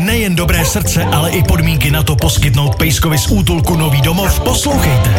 nejen dobré srdce, ale i podmínky na to poskytnout pejskovi z útulku nový domov, poslouchejte.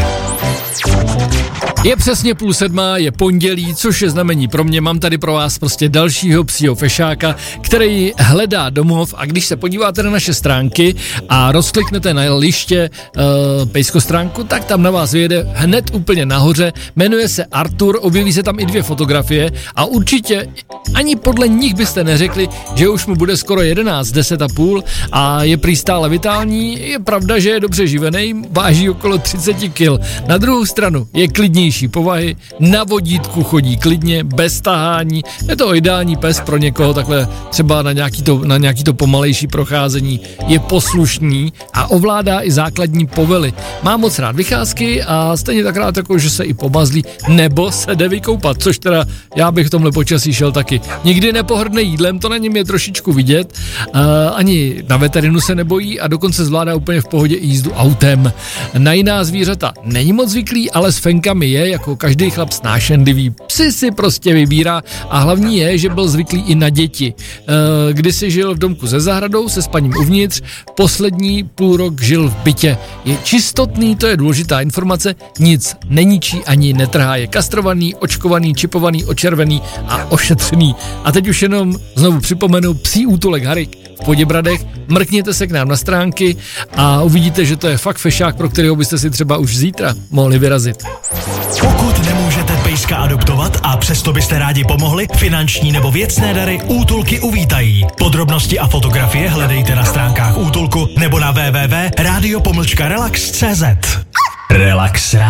Je přesně 6:30, je pondělí, což je znamení pro mě. Mám tady pro vás prostě dalšího psího fešáka, který hledá domov, a když se podíváte na naše stránky a rozkliknete na liště pejsko stránku, tak tam na vás vyjede hned úplně nahoře, jmenuje se Artur, objeví se tam i 2 fotografie a určitě ani podle nich byste neřekli, že už mu bude skoro 11, 10,5 a je prý stále vitální. Je pravda, že je dobře živený, váží okolo 30 kg. Na druhou stranu je klidnější povahy, na vodítku chodí klidně, bez tahání. Je to ideální pes pro někoho takhle třeba na nějaký to pomalejší procházení. Je poslušný a ovládá i základní povely. Má moc rád vycházky a stejně tak rád jako, že se i pomazlí nebo se jde vykoupat, což teda já bych v tomhle počasí šel taky. Nikdy nepohrdne jídlem, to na něm je trošičku vidět, ani na veterinu se nebojí a dokonce zvládá úplně v pohodě jízdu autem. Na jiná zvířata není moc zvyklý, ale s fenkami je jako každý chlap snášenlivý. Psy si prostě vybírá a hlavní je, že byl zvyklý i na děti. Kdysi žil v domku se zahradou, se spaním uvnitř, poslední půl rok žil v bytě. Je čistotný, to je důležitá informace, nic neničí ani netrhá. Je kastrovaný, očkovaný, čipovaný, očervený a ošetřený. A teď už jenom znovu připomenu psí útulek Harik v Poděbradech. Mrkněte se k nám na stránky a uvidíte, že to je fakt fešák, pro kterého byste si třeba už zítra mohli vyrazit. Pokud nemůžete pejska adoptovat a přesto byste rádi pomohli, finanční nebo věcné dary útulky uvítají. Podrobnosti a fotografie hledejte na stránkách útulku nebo na www.radio-relax.cz. Relax